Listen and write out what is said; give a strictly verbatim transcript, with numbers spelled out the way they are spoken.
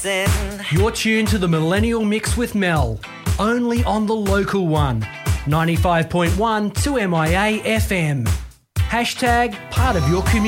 listen. You're tuned to the Millennial Mix with Mel, only on the local one, ninety-five point one to M I A F M. Hashtag part of your community.